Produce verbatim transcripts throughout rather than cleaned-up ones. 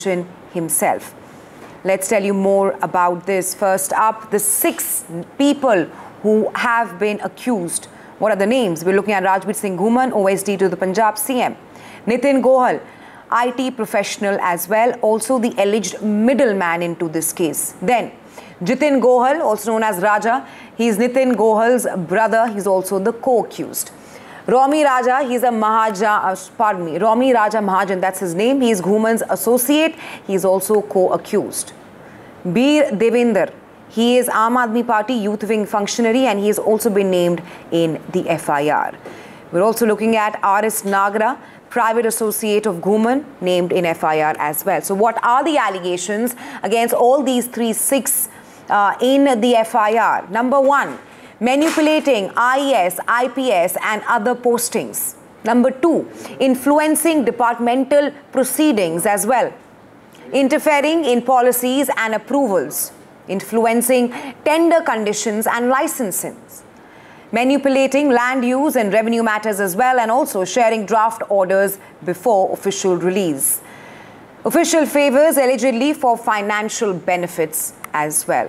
himself. Let's tell you more about this. First up, the six people who have been accused. What are the names? We're looking at Rajbir Singh Ghuman, O S D to the Punjab C M. Nitin Gohal, I T professional as well, also the alleged middleman into this case. Then, Jitin Gohal, also known as Raja, he's Nitin Gohal's brother, he's also the co-accused. Romi Raja, he's a Mahajan, uh, pardon me, Romi Raja Mahajan, that's his name. He's Ghuman's associate. He's also co-accused. Bir Devinder, he is Aam Aadmi Party youth wing functionary and he has also been named in the F I R. We're also looking at R S Nagra, private associate of Ghuman, named in F I R as well. So what are the allegations against all these three, six uh, in the F I R? Number one, manipulating I E S, I P S and other postings. Number two, influencing departmental proceedings as well. Interfering in policies and approvals. Influencing tender conditions and licensing. Manipulating land use and revenue matters as well, and also sharing draft orders before official release. Official favors allegedly for financial benefits as well.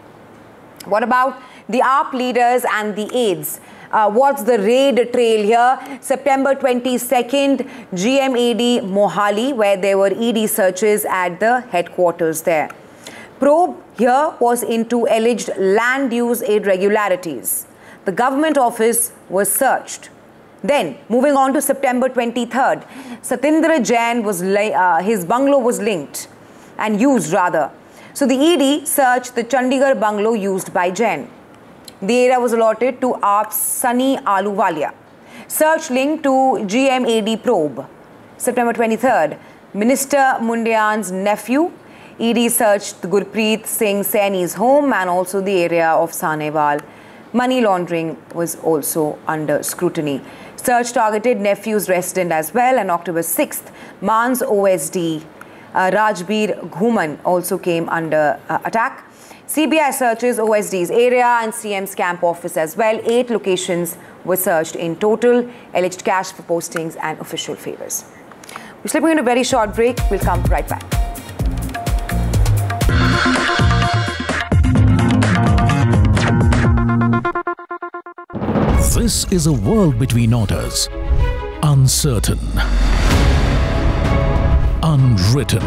What about the A A P leaders and the aides? Uh, what's the raid trail here? September twenty-second, G M A D Mohali, where there were E D searches at the headquarters there. Probe here was into alleged land use irregularities. The government office was searched. Then, moving on to September twenty-third, Satindra Jain, was uh, his bungalow was linked and used rather. So the E D searched the Chandigarh bungalow used by Jain. The area was allotted to A A P's Sunny Ahluwalia. Search linked to G M A D probe. September twenty-third, Minister Mundian's nephew. E D searched Gurpreet Singh Saini's home and also the area of Sanewal. Money laundering was also under scrutiny. Search targeted nephew's resident as well, and October sixth, Man's O S D, uh, Rajbir Ghuman, also came under uh, attack. C B I searches O S D's area and C M's camp office as well. Eight locations were searched in total, alleged cash for postings and official favors. We're slipping into a very short break. We'll come right back. This is a world between orders, uncertain, unwritten.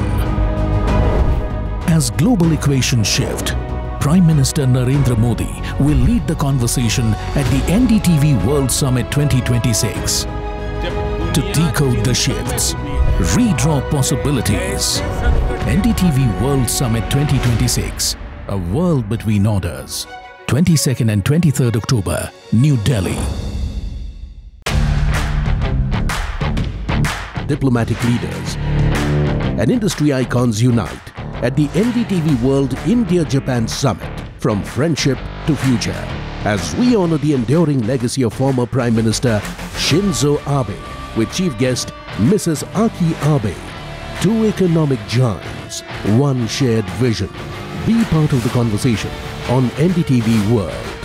As global equations shift, Prime Minister Narendra Modi will lead the conversation at the N D T V World Summit twenty twenty-six to decode the shifts, redraw possibilities. N D T V World Summit twenty twenty-six, a world between orders. twenty-second and twenty-third October, New Delhi. Diplomatic leaders and industry icons unite at the N D T V World India-Japan Summit, from friendship to future, as we honor the enduring legacy of former Prime Minister Shinzo Abe with chief guest Missus Aki Abe. Two economic giants, one shared vision. Be part of the conversation on N D T V World.